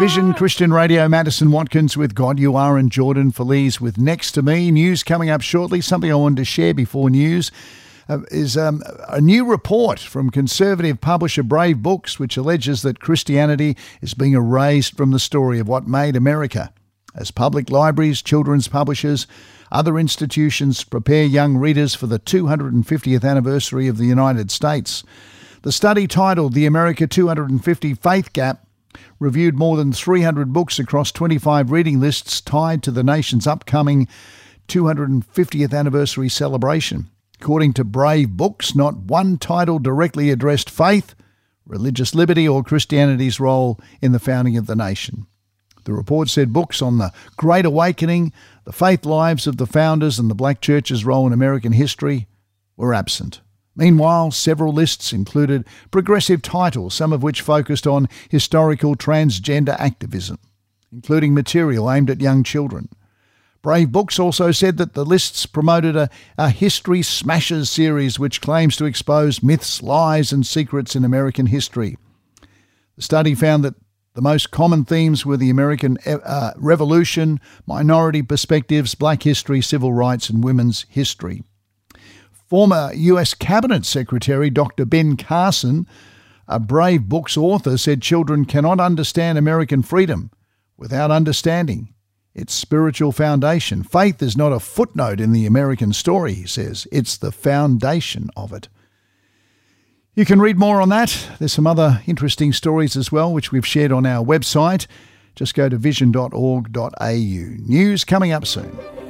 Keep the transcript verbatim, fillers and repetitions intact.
Vision Christian Radio, Madison Watkins with God You Are and Jordan Feliz with Next to Me. News coming up shortly. Something I wanted to share before news uh, is um, a new report from conservative publisher Brave Books, which alleges that Christianity is being erased from the story of what made America. As public libraries, children's publishers, other institutions prepare young readers for the two hundred fiftieth anniversary of the United States. The study, titled The America two hundred fifty Faith Gap, reviewed more than three hundred books across twenty-five reading lists tied to the nation's upcoming two hundred fiftieth anniversary celebration. According to Brave Books, not one title directly addressed faith, religious liberty, or Christianity's role in the founding of the nation. The report said books on the Great Awakening, the faith lives of the founders, and the Black Church's role in American history were absent. Meanwhile, several lists included progressive titles, some of which focused on historical transgender activism, including material aimed at young children. Brave Books also said that the lists promoted a, a History Smashers series which claims to expose myths, lies and secrets in American history. The study found that the most common themes were the American uh, Revolution, minority perspectives, black history, civil rights and women's history. Former U S Cabinet Secretary Doctor Ben Carson, a Brave Books author, said children cannot understand American freedom without understanding its spiritual foundation. Faith is not a footnote in the American story, he says. It's the foundation of it. You can read more on that. There's some other interesting stories as well, which we've shared on our website. Just go to vision dot org dot a u. News coming up soon.